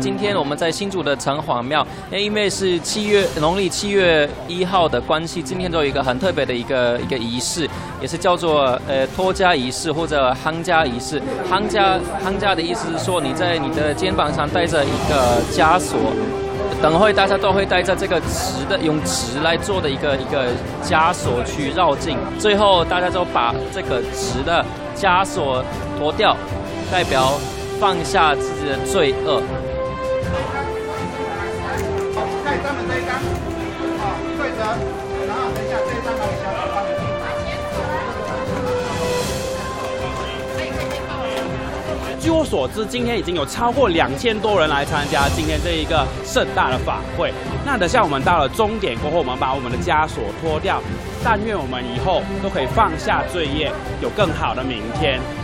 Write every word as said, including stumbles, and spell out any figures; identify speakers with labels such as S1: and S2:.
S1: 今天我们在新竹的城隍庙，因为是七月农历七月一号的关系，今天都有一个很特别的一个一个仪式，也是叫做呃托家仪式或者夯家仪式。夯家夯家的意思是说，你在你的肩膀上带着一个枷锁。等会大家都会带着这个纸的，用纸来做的一个一个枷锁去绕境，最后大家就把这个纸的枷锁脱掉，代表放下自己的罪恶。
S2: 看他们这一张，好，对折，然后等一下这一张把你小手放进去。
S3: 据我所知，今天已经有超过两千多人来参加今天这一个盛大的法会。那等下我们到了终点过后，我们把我们的枷锁脱掉，但愿我们以后都可以放下罪业，有更好的明天。